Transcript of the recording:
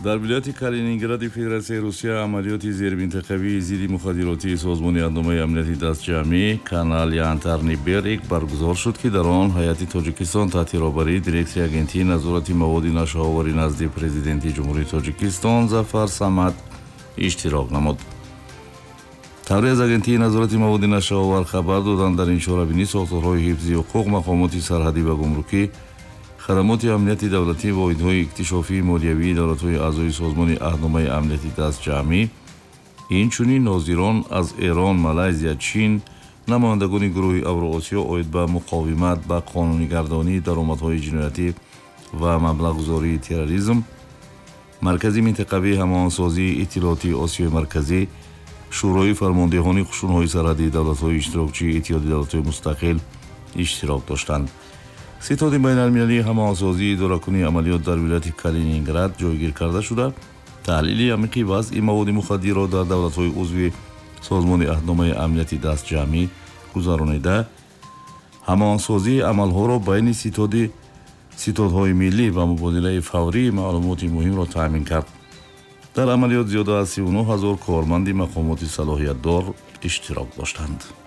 در ولایت کالینینگراد فدراسیون روسیه عملیات زیرمنطقوی ضد مخدراتی سازمان اندامه امنیتی دستجمعی کانال ینترنی برگ برگزار شد که در آن هیئت تاجیکستان تحت رهبری دیرکسیون اگنتی نظارت مواد نشه‌آور نزد پرزیدنت جمهوری تاجیکستان ظفر صمد اشتراک نمود. طوری از اگنتی نظارت مواد نشه‌آور خبر دادند در این شورابینی ساختارهای حفظی حقوق مقامات سرحدی و گمرکی خدمات امنیتی دولتی و واحدهای اکتشافی مالیوی دولت‌های اعضای سازمان اهنامه امنیتی دستجمعی اینچنین ناظران از ایران، مالزی، چین، نمایندگان گروه اوراسیا عاید به مقاومت به قانونی‌گردانی درآمدهای جنایتی و مبلغ‌گذاری تروریسم، مرکز منطقوی هماهنگسازی اطلاعاتی آسیای مرکزی، شورای فرماندهان خشون‌های سرحدی دولت‌های اشتراکچی اتحاد دولت‌های مستقل اشتراک داشتند. ستاد بین المللی هماهنگسازی اداره‌کنی عملیات در ولایت کالینینگراد جایگیر کرده شده تحلیل عمیقی وضع مواد مخدرات در دولت‌های عضو سازمان اهنامه امنیتی دستجمعی گذرانیده هماهنگسازی عمل‌ها را بین ستادهای ملی و مبادله فوری معلومات مهم را تامین کرد. در عملیات زیاده از 39,000 کارمند مقامات صلاحیت دار اشتراک داشتند.